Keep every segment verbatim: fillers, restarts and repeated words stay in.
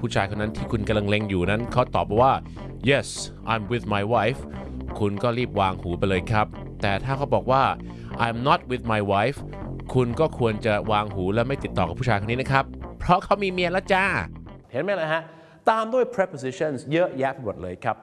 ผู้ชายคนนั้นที่คุณกำลังเล็งอยู่นั้นเขาตอบว่า yes I'm with my wife คุณก็รีบวางหูไปเลยครับแต่ถ้าเขาบอกว่า I'm not with my wife คุณก็ควรจะวางหูและไม่ติดต่อกับผู้ชายคนนี้นะครับเพราะเขามีเมียแล้วจ้าเห็นไหมล่ะฮะตามด้วย prepositions เยอะแยะไปหมดเลยครับ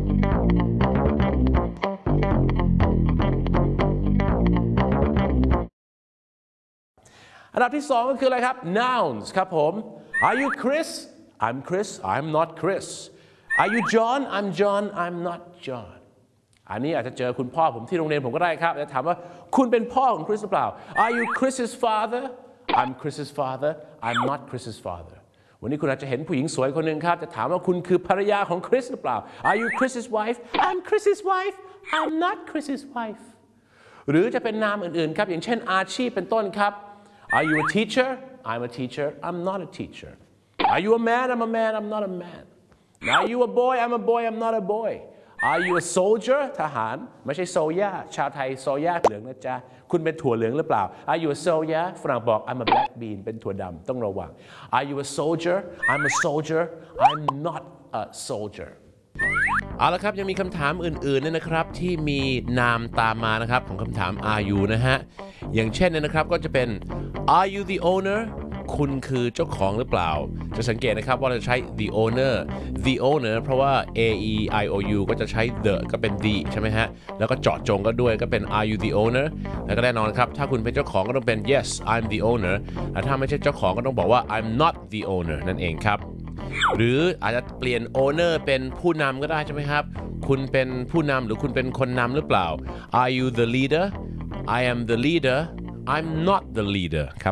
อันดับที่สองก็คืออะไรครับ nouns ครับผม Are you Chris I'm Chris I'm not Chris Are you John I'm John I'm not John อันนี้อาจจะเจอคุณพ่อผมที่โรงเรียนผมก็ได้ครับจะถามว่าคุณเป็นพ่อของคริสหรือเปล่า Are you Chris's father I'm Chris's father I'm not Chris's father วันนี้คุณอาจจะเห็นผู้หญิงสวยคนหนึ่งครับจะถามว่าคุณคือภรรยาของคริสหรือเปล่า Are you Chris's wife I'm Chris's wife I'm not Chris's wife หรือจะเป็นนามอื่นๆครับอย่างเช่นอาชีพเป็นต้นครับAre you a teacher? I'm a teacher. I'm not a teacher. Are you a man? I'm a man. I'm not a man. Are you a boy? I'm a boy. I'm not a boy. Are you a soldier? ทหารไม่ใช่โซย่าชาวไทยโซย่าเหลืองนะจ๊ะคุณเป็นถั่วเหลืองหรือเปล่า Are you a soldier? ฝรั่งบอก I'm a black bean เป็นถั่วดำต้องระวัง Are you a soldier? I'm a soldier. I'm not a soldier. เอาละครับยังมีคำถามอื่นๆเนี่ยนะครับที่มีนามตามมานะครับของคำถาม Are you นะฮะอย่างเช่นเนี่ยนะครับก็จะเป็น Are you the owner คุณคือเจ้าของหรือเปล่าจะสังเกตนะครับว่าเราใช้ the owner the owner เพราะว่า a e i o u ก็จะใช้ the ก็เป็น the ใช่ไหมฮะแล้วก็เจาะจงก็ด้วยก็เป็น Are you the owner แล้วก็แน่นอนครับถ้าคุณเป็นเจ้าของก็ต้องเป็น Yes I'm the owner แต่ถ้าไม่ใช่เจ้าของก็ต้องบอกว่า I'm not the owner นั่นเองครับหรืออาจจะเปลี่ยน owner เป็นผู้นำก็ได้ใช่ไหมครับคุณเป็นผู้นำหรือคุณเป็นคนนำหรือเปล่า Are you the leader I am the leader I'm not the leader ครับ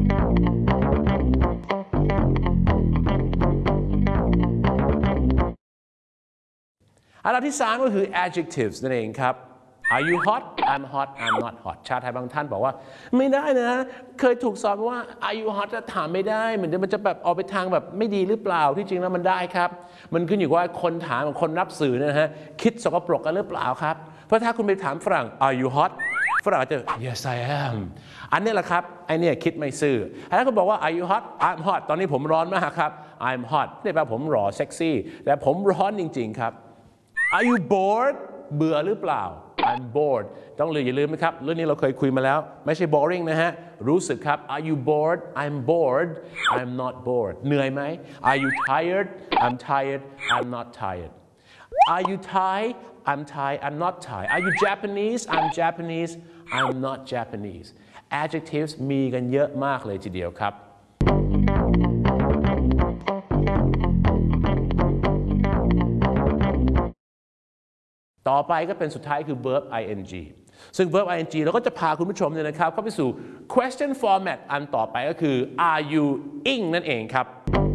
อันดับที่สามก็คือ adjectives นั่นเองครับ Are you hot I'm hot I'm not hot ชาวไทยบางท่านบอกว่าไม่ได้นะเคยถูกสอนว่า Are you hot จะถามไม่ได้เหมือนมันจะแบบออกไปทางแบบไม่ดีหรือเปล่าที่จริงแล้วมันได้ครับมันขึ้นอยู่ว่าคนถามกับคนรับสื่อนะฮะคิดสกปรกกันหรือเปล่าครับเพราะถ้าคุณไปถามฝรั่ง Are you hot ฝรั่งอาจจะ Yes I am อันนี้แหละครับไอเนี่ยคิดไม่ซื่อถ้าคุณบอกว่า Are you hot I'm hot ตอนนี้ผมร้อนมากครับ I'm hot นี่แปลว่าผมหล่อเซ็กซี่แต่ผมร้อนจริงๆครับ Are you bored เบื่อหรือเปล่า I'm bored ต้องเลยอย่าลืมนะครับเรื่องนี้เราเคยคุยมาแล้วไม่ใช่ boring นะฮะรู้สึกครับ Are you bored I'm bored I'm not bored เหนื่อยไหม Are you tired I'm tired I'm not tired Are you Thai I'm Thai I'm not Thai Are you Japanese I'm Japanese I'm not Japanese adjectives มีกันเยอะมากเลยทีเดียวครับต่อไปก็เป็นสุดท้ายคือ verb ing ซึ่ง verb ing เราก็จะพาคุณผู้ชมเนี่ยนะครับเข้าไปสู่ question format อันต่อไปก็คือ are you ing นั่นเองครับ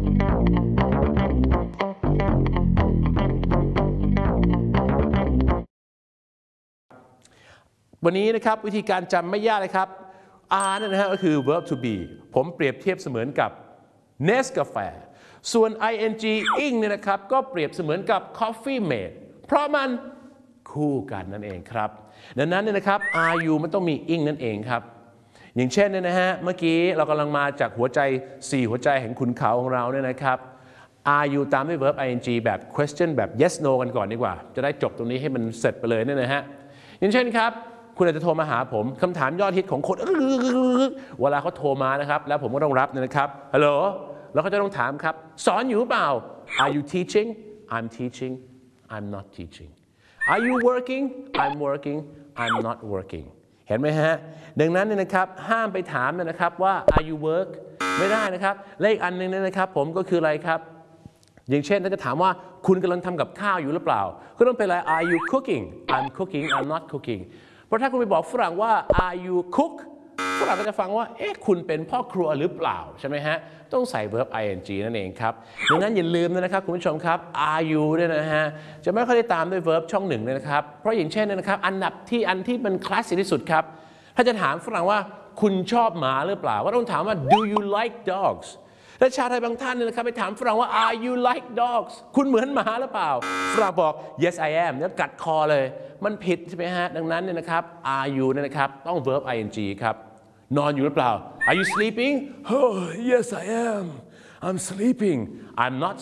วันนี้นะครับวิธีการจำไม่ยากเลยครับ are นั่นนะฮะก็คือ verb to be ผมเปรียบเทียบเสมือนกับ Nescafe ส่วน ing ing เนี่ยนะครับก็เปรียบเสมือนกับ coffee mate เพราะมันคู่กันนั่นเองครับดังนั้นเนี่ยนะครับ are you มันต้องมี ing นั่นเองครับอย่างเช่นเนี่ยนะฮะเมื่อกี้เรากำลังมาจากหัวใจสี่หัวใจแห่งขุนเขาของเราเนี่ยนะครับ are you ตามด้วย verb ing แบบ question แบบ yes no กันก่อนดีกว่าจะได้จบตรงนี้ให้มันเสร็จไปเลยเนี่ยนะฮะอย่างเช่นครับคุณอาจจะโทรมาหาผมคำถามยอดฮิตของคนเวลาเขาโทรมานะครับแล้วผมก็ต้องรับเนี่ยนะครับฮัลโหลแล้วเขาจะต้องถามครับสอนอยู่เปล่า Are you teaching I'm teaching I'm not teaching Are you working I'm working I'm not working เห็นไหมฮะดังนั้นเนี่ยนะครับห้ามไปถามนะครับว่า Are you work ไม่ได้นะครับและอีกอันนึงเนี่ยนะครับผมก็คืออะไรครับอย่างเช่นถ้าจะถามว่าคุณกำลังทำกับข้าวอยู่หรือเปล่าก็ต้องเป็นอะไร Are you cooking I'm cooking I'm not cooking เพราะถ้าคุณไปบอกฝรั่งว่า Are you cook ฝรั่งก็จะฟังว่าเอ๊ะคุณเป็นพ่อครัวหรือเปล่าใช่ไหมฮะต้องใส่ verb ing นั่นเองครับดังนั้นอย่าลืมนะครับคุณผู้ชมครับ are you เนี่ยนะฮะจะไม่ค่อยได้ตามด้วย verb ช่องหนึ่งเลยนะครับเพราะอย่างเช่นนะครับอันดับที่อันที่มันคลาสสิกที่สุดครับถ้าจะถามฝรั่งว่าคุณชอบหมาหรือเปล่าก็ต้องถามว่า do you like dogs และชาวไทยบางท่านเนี่ยนะครับไปถามฝรั่งว่า are you like dogs คุณเหมือนหมาหรือเปล่าฝรั่งบอก yes I am แล้วกัดคอเลยมันผิดใช่ไหมฮะดังนั้นเนี่ยนะครับ are you เนี่ยนะครับต้อง verb ing ครับนอนอยู่หรือเปล่า Are you sleeping? Oh yes I am I'm sleeping I'm not